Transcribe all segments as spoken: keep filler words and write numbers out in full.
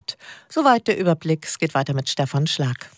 hat. Soweit der Überblick. Es geht weiter mit Stefan Schlag.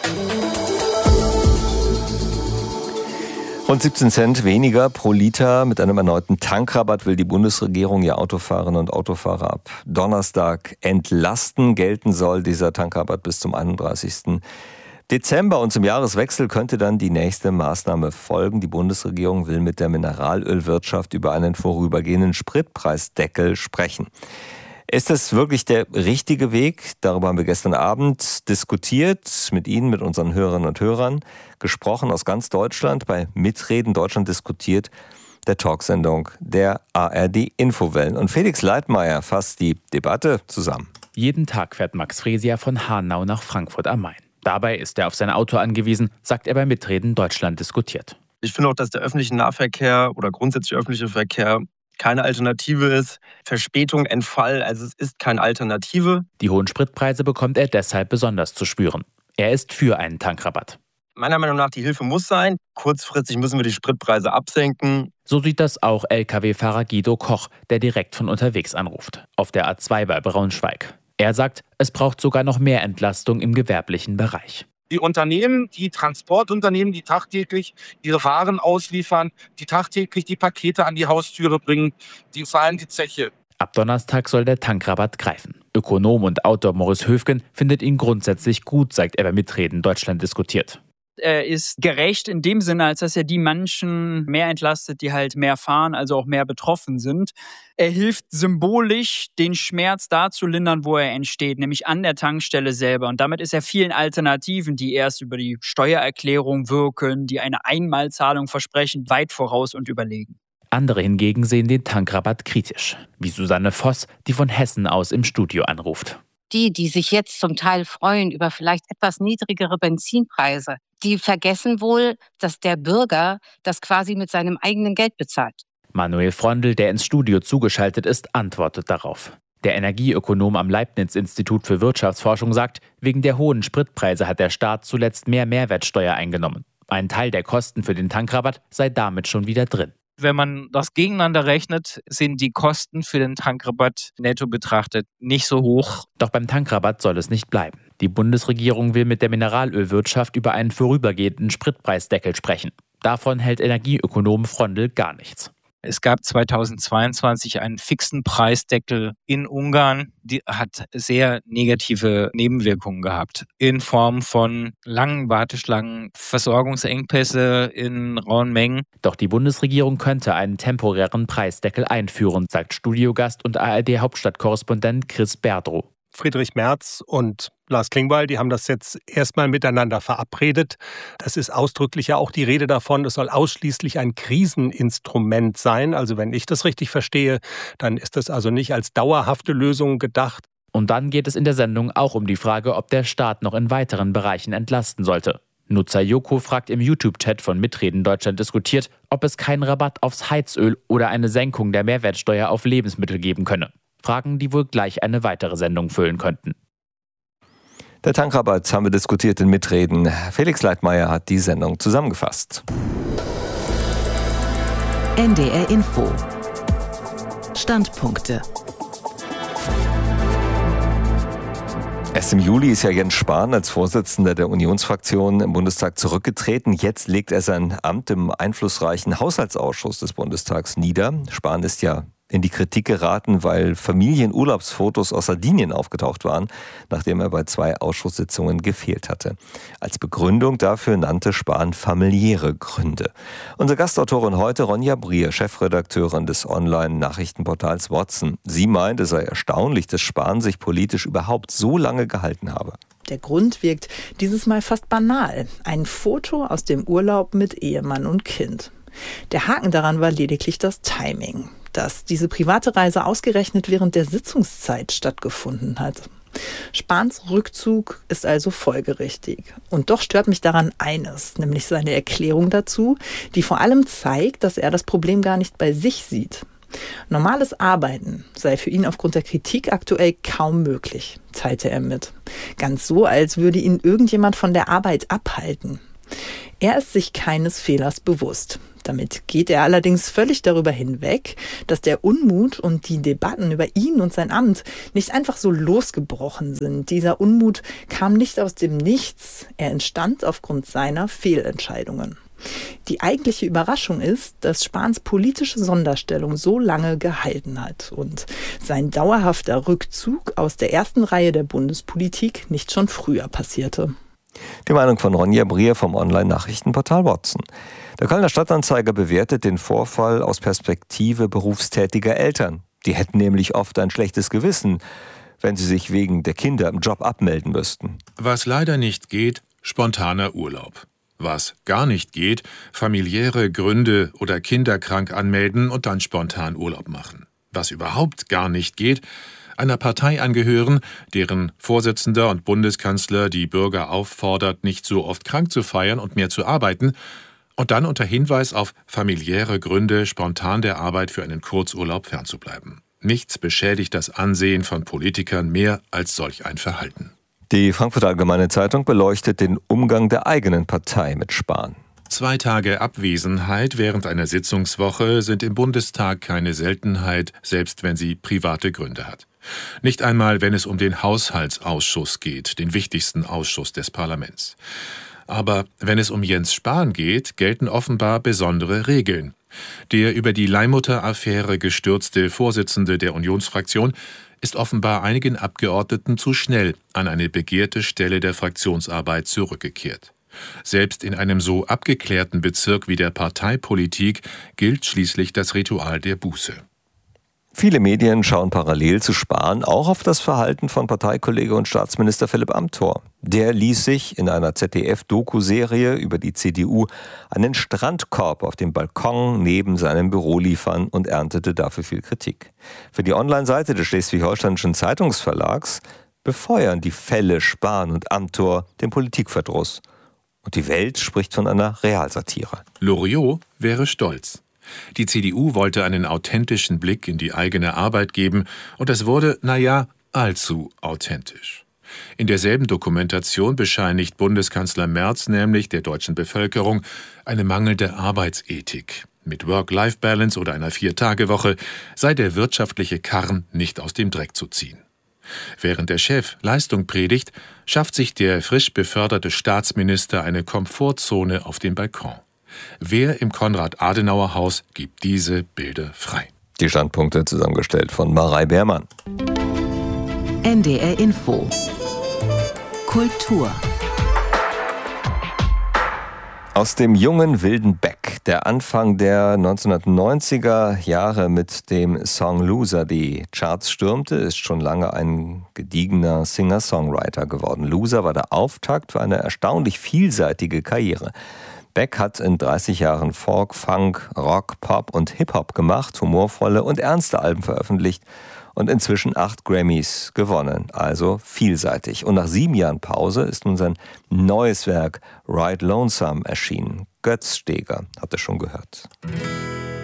Rund siebzehn Cent weniger pro Liter. Mit einem erneuten Tankrabatt will die Bundesregierung ja Autofahrerinnen und Autofahrer ab Donnerstag entlasten. Gelten soll dieser Tankrabatt bis zum einunddreißigsten Dezember. Und zum Jahreswechsel könnte dann die nächste Maßnahme folgen. Die Bundesregierung will mit der Mineralölwirtschaft über einen vorübergehenden Spritpreisdeckel sprechen. Ist das wirklich der richtige Weg? Darüber haben wir gestern Abend diskutiert, mit Ihnen, mit unseren Hörerinnen und Hörern, gesprochen aus ganz Deutschland bei Mitreden Deutschland diskutiert, der Talksendung der A R D Infowellen. Und Felix Leitmayr fasst die Debatte zusammen. Jeden Tag fährt Max Fresier von Hanau nach Frankfurt am Main. Dabei ist er auf sein Auto angewiesen, sagt er bei Mitreden Deutschland diskutiert. Ich finde auch, dass der öffentliche Nahverkehr oder grundsätzlich öffentliche Verkehr keine Alternative ist. Verspätung, Entfall, also es ist keine Alternative. Die hohen Spritpreise bekommt er deshalb besonders zu spüren. Er ist für einen Tankrabatt. Meiner Meinung nach, die Hilfe muss sein. Kurzfristig müssen wir die Spritpreise absenken. So sieht das auch L K W-Fahrer Guido Koch, der direkt von unterwegs anruft, auf der A zwei bei Braunschweig. Er sagt, es braucht sogar noch mehr Entlastung im gewerblichen Bereich. Die Unternehmen, die Transportunternehmen, die tagtäglich ihre Waren ausliefern, die tagtäglich die Pakete an die Haustüre bringen, die zahlen die Zeche. Ab Donnerstag soll der Tankrabatt greifen. Ökonom und Autor Morris Höfgen findet ihn grundsätzlich gut, sagt er bei Mitreden Deutschland diskutiert. Er ist gerecht in dem Sinne, als dass er die Menschen mehr entlastet, die halt mehr fahren, also auch mehr betroffen sind. Er hilft symbolisch, den Schmerz da zu lindern, wo er entsteht, nämlich an der Tankstelle selber. Und damit ist er vielen Alternativen, die erst über die Steuererklärung wirken, die eine Einmalzahlung versprechen, weit voraus und überlegen. Andere hingegen sehen den Tankrabatt kritisch, wie Susanne Voss, die von Hessen aus im Studio anruft. Die, die sich jetzt zum Teil freuen über vielleicht etwas niedrigere Benzinpreise, die vergessen wohl, dass der Bürger das quasi mit seinem eigenen Geld bezahlt. Manuel Frondl, der ins Studio zugeschaltet ist, antwortet darauf. Der Energieökonom am Leibniz-Institut für Wirtschaftsforschung sagt, wegen der hohen Spritpreise hat der Staat zuletzt mehr Mehrwertsteuer eingenommen. Ein Teil der Kosten für den Tankrabatt sei damit schon wieder drin. Wenn man das gegeneinander rechnet, sind die Kosten für den Tankrabatt netto betrachtet nicht so hoch. Doch beim Tankrabatt soll es nicht bleiben. Die Bundesregierung will mit der Mineralölwirtschaft über einen vorübergehenden Spritpreisdeckel sprechen. Davon hält Energieökonom Frondl gar nichts. Es gab zweitausendzweiundzwanzig einen fixen Preisdeckel in Ungarn. Die hat sehr negative Nebenwirkungen gehabt. In Form von langen Warteschlangen, Versorgungsengpässe in rauen Mengen. Doch die Bundesregierung könnte einen temporären Preisdeckel einführen, sagt Studiogast und A R D-Hauptstadtkorrespondent Chris Berdrow. Friedrich Merz und Lars Klingbeil, die haben das jetzt erstmal miteinander verabredet. Das ist ausdrücklich ja auch die Rede davon, es soll ausschließlich ein Kriseninstrument sein. Also wenn ich das richtig verstehe, dann ist das also nicht als dauerhafte Lösung gedacht. Und dann geht es in der Sendung auch um die Frage, ob der Staat noch in weiteren Bereichen entlasten sollte. Nutzer Joko fragt im YouTube-Chat von Mitreden Deutschland diskutiert, ob es keinen Rabatt aufs Heizöl oder eine Senkung der Mehrwertsteuer auf Lebensmittel geben könne. Fragen, die wohl gleich eine weitere Sendung füllen könnten. Der Tankrabatt haben wir diskutiert in Mitreden. Felix Leitmayr hat die Sendung zusammengefasst. N D R Info. Standpunkte. Erst im Juli ist ja Jens Spahn als Vorsitzender der Unionsfraktion im Bundestag zurückgetreten. Jetzt legt er sein Amt im einflussreichen Haushaltsausschuss des Bundestags nieder. Spahn ist ja in die Kritik geraten, weil Familienurlaubsfotos aus Sardinien aufgetaucht waren, nachdem er bei zwei Ausschusssitzungen gefehlt hatte. Als Begründung dafür nannte Spahn familiäre Gründe. Unsere Gastautorin heute, Ronja Brier, Chefredakteurin des Online-Nachrichtenportals Watson. Sie meint, es sei erstaunlich, dass Spahn sich politisch überhaupt so lange gehalten habe. Der Grund wirkt dieses Mal fast banal. Ein Foto aus dem Urlaub mit Ehemann und Kind. Der Haken daran war lediglich das Timing, dass diese private Reise ausgerechnet während der Sitzungszeit stattgefunden hat. Spahns Rückzug ist also folgerichtig. Und doch stört mich daran eines, nämlich seine Erklärung dazu, die vor allem zeigt, dass er das Problem gar nicht bei sich sieht. Normales Arbeiten sei für ihn aufgrund der Kritik aktuell kaum möglich, teilte er mit. Ganz so, als würde ihn irgendjemand von der Arbeit abhalten. Er ist sich keines Fehlers bewusst. Damit geht er allerdings völlig darüber hinweg, dass der Unmut und die Debatten über ihn und sein Amt nicht einfach so losgebrochen sind. Dieser Unmut kam nicht aus dem Nichts, er entstand aufgrund seiner Fehlentscheidungen. Die eigentliche Überraschung ist, dass Spahns politische Sonderstellung so lange gehalten hat und sein dauerhafter Rückzug aus der ersten Reihe der Bundespolitik nicht schon früher passierte. Die Meinung von Ronja Brier vom Online-Nachrichtenportal Watson. Der Kölner Stadtanzeiger bewertet den Vorfall aus Perspektive berufstätiger Eltern. Die hätten nämlich oft ein schlechtes Gewissen, wenn sie sich wegen der Kinder im Job abmelden müssten. Was leider nicht geht, spontaner Urlaub. Was gar nicht geht, familiäre Gründe oder Kinder krank anmelden und dann spontan Urlaub machen. Was überhaupt gar nicht geht, einer Partei angehören, deren Vorsitzender und Bundeskanzler die Bürger auffordert, nicht so oft krank zu feiern und mehr zu arbeiten, und dann unter Hinweis auf familiäre Gründe spontan der Arbeit für einen Kurzurlaub fernzubleiben. Nichts beschädigt das Ansehen von Politikern mehr als solch ein Verhalten. Die Frankfurter Allgemeine Zeitung beleuchtet den Umgang der eigenen Partei mit Spahn. Zwei Tage Abwesenheit während einer Sitzungswoche sind im Bundestag keine Seltenheit, selbst wenn sie private Gründe hat. Nicht einmal, wenn es um den Haushaltsausschuss geht, den wichtigsten Ausschuss des Parlaments. Aber wenn es um Jens Spahn geht, gelten offenbar besondere Regeln. Der über die Leihmutter-Affäre gestürzte Vorsitzende der Unionsfraktion ist offenbar einigen Abgeordneten zu schnell an eine begehrte Stelle der Fraktionsarbeit zurückgekehrt. Selbst in einem so abgeklärten Bezirk wie der Parteipolitik gilt schließlich das Ritual der Buße. Viele Medien schauen parallel zu Spahn auch auf das Verhalten von Parteikollege und Staatsminister Philipp Amthor. Der ließ sich in einer Z D F-Doku-Serie über die C D U einen Strandkorb auf dem Balkon neben seinem Büro liefern und erntete dafür viel Kritik. Für die Online-Seite des Schleswig-Holsteinischen Zeitungsverlags befeuern die Fälle Spahn und Amthor den Politikverdruss. Und die Welt spricht von einer Realsatire. Loriot wäre stolz. Die C D U wollte einen authentischen Blick in die eigene Arbeit geben und es wurde, naja, allzu authentisch. In derselben Dokumentation bescheinigt Bundeskanzler Merz nämlich der deutschen Bevölkerung eine mangelnde Arbeitsethik. Mit Work-Life-Balance oder einer Vier-Tage-Woche sei der wirtschaftliche Karren nicht aus dem Dreck zu ziehen. Während der Chef Leistung predigt, schafft sich der frisch beförderte Staatsminister eine Komfortzone auf dem Balkon. Wer im Konrad-Adenauer-Haus gibt diese Bilder frei? Die Standpunkte zusammengestellt von Marei Beermann. N D R Info. Kultur. Aus dem jungen wilden Beck, der Anfang der neunzehnhundertneunziger Jahre mit dem Song Loser die Charts stürmte, ist schon lange ein gediegener Singer-Songwriter geworden. Loser war der Auftakt für eine erstaunlich vielseitige Karriere. Beck hat in dreißig Jahren Folk, Funk, Rock, Pop und Hip-Hop gemacht, humorvolle und ernste Alben veröffentlicht und inzwischen acht Grammys gewonnen, also vielseitig. Und nach sieben Jahren Pause ist nun sein neues Werk Ride Lonesome erschienen. Götz Steger hat es schon gehört.